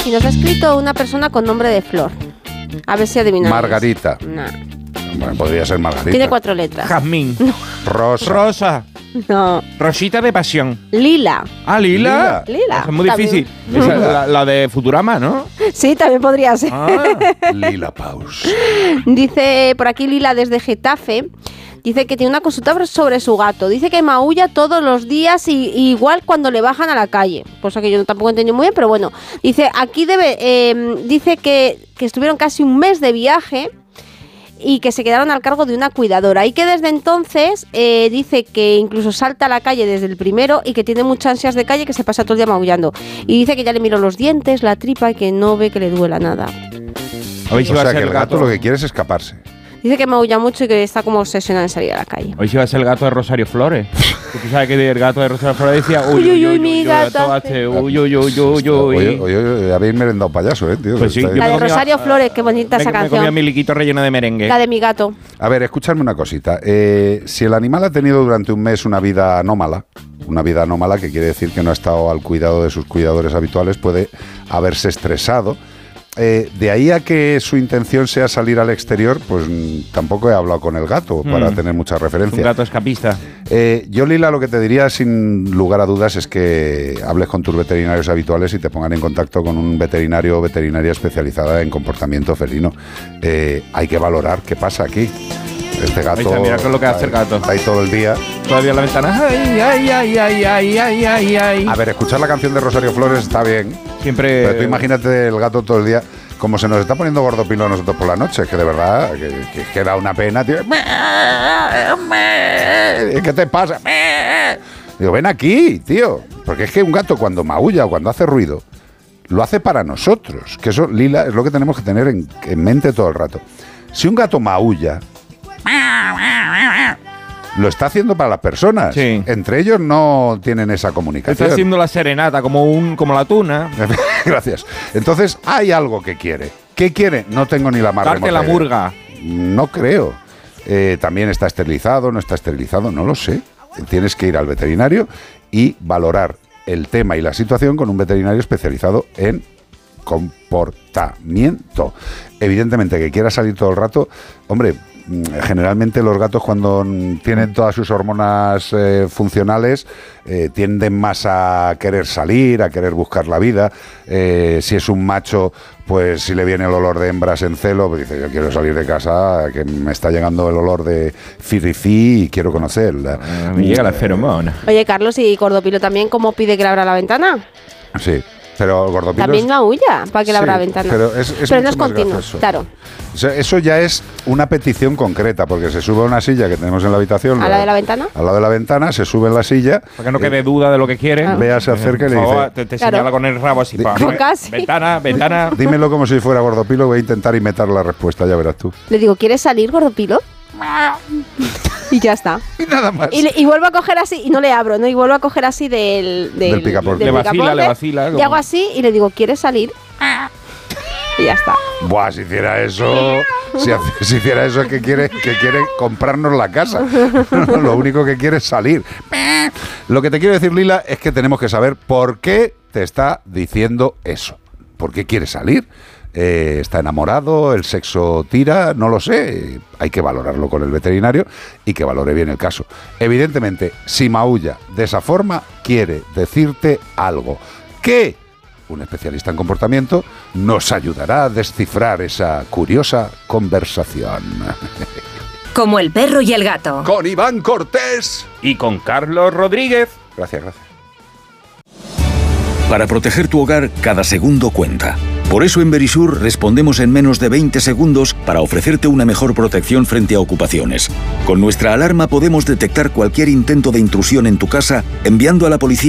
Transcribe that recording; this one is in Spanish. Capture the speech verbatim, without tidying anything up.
y nos ha escrito una persona con nombre de Flor. A ver si adivináis. Margarita. No. Bueno, podría ser Margarita. Tiene cuatro letras. Jazmín. No. Rosa. Rosa. No. Rosita de pasión. Lila. Ah, Lila. Lila. Es muy También. difícil. Esa es la, la de Futurama, ¿no? Sí, también podría ser. Ah. Lila Paus. Dice por aquí Lila desde Getafe. Dice que tiene una consulta sobre su gato. Dice que maulla todos los días y, y igual cuando le bajan a la calle. Cosa que yo tampoco entendí muy bien, pero bueno. Dice, aquí debe, eh, dice que, que estuvieron casi un mes de viaje y que se quedaron al cargo de una cuidadora. Y que desde entonces eh, dice que incluso salta a la calle desde el primero y que tiene muchas ansias de calle, que se pasa todo el día maullando. Y dice que ya le miró los dientes, la tripa y que no ve que le duela nada. Hoy sí O va a sea ser que el gato lo que quiere es escaparse. Dice que maulla mucho y que está como obsesionado en salir a la calle. Hoy sí va a ser el gato de Rosario Flores. Tú sabes que el gato de Rosario Flores decía uy, uy, uy, uy, mi gato hace uy, uy, uy, uy, uy. Oye, oye, habéis merendado payaso, ¿eh, tío? Pues sí, Está La ahí. de Rosario Flores, qué bonita me, esa me canción. comía mi liquito relleno de merengue. La de mi gato. A ver, escuchadme una cosita. Eh, si el animal ha tenido durante un mes una vida anómala, una vida anómala que quiere decir que no ha estado al cuidado de sus cuidadores habituales, puede haberse estresado. Eh, de ahí a que su intención sea salir al exterior, pues mm, tampoco he hablado con el gato para Mm. tener mucha Es referencia. un gato escapista. Eh, yo, Lila, lo que te diría sin lugar a dudas es que hables con tus veterinarios habituales y te pongan en contacto con un veterinario o veterinaria especializada en comportamiento felino. Eh, hay que valorar qué pasa aquí. Este gato... Ahí está, mira qué es lo que hace el gato. Está ahí todo el día. Todavía en la ventana. Ay, ay, ay, ay, ay, ay, ay, ay. A ver, escuchar la canción de Rosario Flores está bien. Siempre. Pero tú imagínate el gato todo el día, como se nos está poniendo gordopilo a nosotros por la noche, que de verdad, que, que, que da una pena, tío. ¿Qué te pasa? Digo, ven aquí, tío. Porque es que un gato cuando maulla o cuando hace ruido, lo hace para nosotros. Que eso, Lila, es lo que tenemos que tener en, en mente todo el rato. Si un gato maulla, lo está haciendo para las personas. Sí. Entre ellos no tienen esa comunicación. Está haciendo la serenata como un como la tuna. Gracias. Entonces, hay algo que quiere. ¿Qué quiere? No tengo ni la más Darte remota la idea. murga. No creo. Eh, también está esterilizado, no está esterilizado, no lo sé. Tienes que ir al veterinario y valorar el tema y la situación con un veterinario especializado en comportamiento. Evidentemente que quiera salir todo el rato, hombre, generalmente los gatos cuando tienen todas sus hormonas eh, funcionales eh, tienden más a querer salir, a querer buscar la vida. Eh, si es un macho, pues si le viene el olor de hembras en celo, pues dice, yo quiero salir de casa, que me está llegando el olor de firrifi y quiero conocerla. Uh, me llega la feromona. Oye, Carlos, ¿y Gordopilo también cómo pide que le abra la ventana? Sí. Pero el gordopilo También es- maulla para que le abra Sí, la ventana. Pero, es, es Pero mucho no es más continuo, gracioso. claro. O sea, eso ya es una petición concreta, porque se sube a una silla que tenemos en la habitación. ¿A la de la ventana? Al lado de la ventana, se sube en la silla. Para que no quede duda de lo que quiere. Ah. Vea, se acerca y le Por favor, dice, te, te Claro. señala con el rabo así. Di- Pa, dime- Casi. Ventana, ventana. dímelo como si fuera gordopilo, voy a intentar imitar la respuesta, ya verás tú. Le digo, ¿quieres salir, Gordopilo? Y ya está. Y nada más. Y, le- y vuelvo a coger así, y no le abro, ¿no? Y vuelvo a coger así del... Del picaporte. Le vacila, picaporte, le vacila, Y como- hago así y le digo, ¿quieres salir? Y ya está. Buah, si hiciera eso, si, hace- si hiciera eso es que quiere, que quiere comprarnos la casa. Lo único que quiere es salir. Lo que te quiero decir, Lila, es que tenemos que saber por qué te está diciendo eso. ¿Por qué quiere salir? Eh, ¿Está enamorado? ¿El sexo tira? No lo sé. Hay que valorarlo con el veterinario y que valore bien el caso. Evidentemente, si maulla de esa forma, quiere decirte algo. ¿Qué? Un especialista en comportamiento nos ayudará a descifrar esa curiosa conversación. Como el perro y el gato. Con Iván Cortés. Y con Carlos Rodríguez. Gracias, gracias. Para proteger tu hogar, cada segundo cuenta. Por eso en Verisur respondemos en menos de veinte segundos para ofrecerte una mejor protección frente a ocupaciones. Con nuestra alarma podemos detectar cualquier intento de intrusión en tu casa, enviando a la policía